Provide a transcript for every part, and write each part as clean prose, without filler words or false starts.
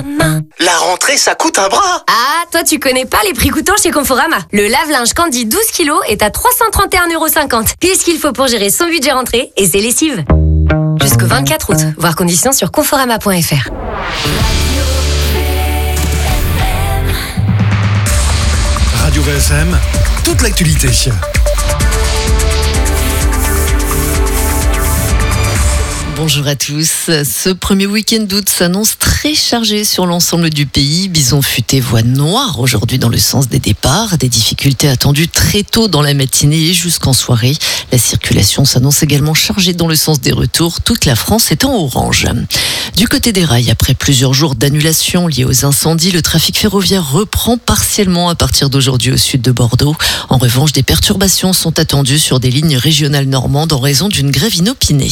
Conforama. La rentrée, ça coûte un bras. Ah, toi tu connais pas les prix coûtants chez Conforama. Le lave-linge Candy 12 kg est à 331,50 €. Pile ce qu'il faut pour gérer son budget rentrée et ses lessives. Jusqu'au 24 août. Voir conditions sur conforama.fr. Radio VSM, toute l'actualité. Bonjour à tous. Ce premier week-end d'août s'annonce très chargé sur l'ensemble du pays. Bison futé voie noire aujourd'hui dans le sens des départs. Des difficultés attendues très tôt dans la matinée et jusqu'en soirée. La circulation s'annonce également chargée dans le sens des retours. Toute la France est en orange. Du côté des rails, après plusieurs jours d'annulation liés aux incendies, le trafic ferroviaire reprend partiellement à partir d'aujourd'hui au sud de Bordeaux. En revanche, des perturbations sont attendues sur des lignes régionales normandes en raison d'une grève inopinée.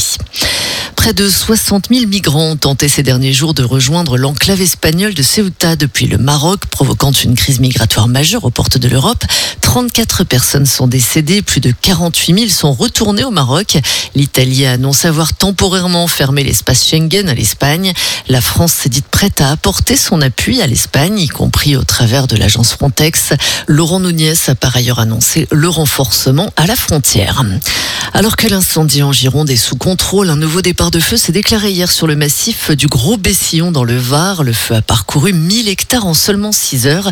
Près de 60 000 migrants ont tenté ces derniers jours de rejoindre l'enclave espagnole de Ceuta depuis le Maroc, provoquant une crise migratoire majeure aux portes de l'Europe. 34 personnes sont décédées, plus de 48 000 sont retournées au Maroc. L'Italie a annoncé avoir temporairement fermé l'espace Schengen à l'Espagne. La France s'est dite prête à apporter son appui à l'Espagne, y compris au travers de l'agence Frontex. Laurent Nunez a par ailleurs annoncé le renforcement à la frontière. Alors que l'incendie en Gironde est sous contrôle, un nouveau départ de feu s'est déclaré hier sur le massif du Gros Bessillon dans le Var. Le feu a parcouru 1000 hectares en seulement 6 heures.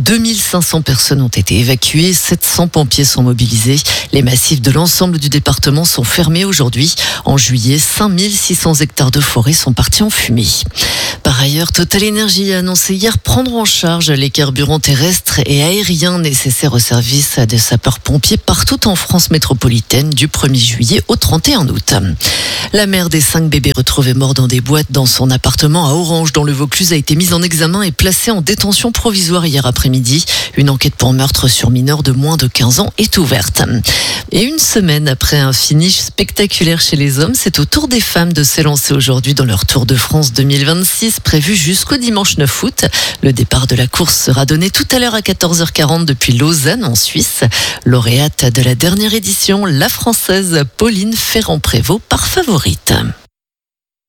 2500 personnes ont été évacuées, 700 pompiers sont mobilisés. Les massifs de l'ensemble du département sont fermés aujourd'hui. En juillet, 5600 hectares de forêt sont partis en fumée. Par ailleurs, Total Energy a annoncé hier prendre en charge les carburants terrestres et aériens nécessaires au service des sapeurs-pompiers partout en France métropolitaine du 1er juillet au 31 août. La mère des 5 bébés retrouvés morts dans des boîtes dans son appartement à Orange dans le Vaucluse a été mise en examen et placée en détention provisoire hier après-midi. Une enquête pour meurtre sur mineur de moins de 15 ans est ouverte. Et une semaine après un finish spectaculaire chez les hommes, c'est au tour des femmes de s'élancer aujourd'hui dans leur Tour de France 2026 prévu jusqu'au dimanche 9 août. Le départ de la course sera donné tout à l'heure à 14h40 depuis Lausanne en Suisse. Lauréate de la dernière édition, la Française Pauline Ferrand-Prévot part favorite.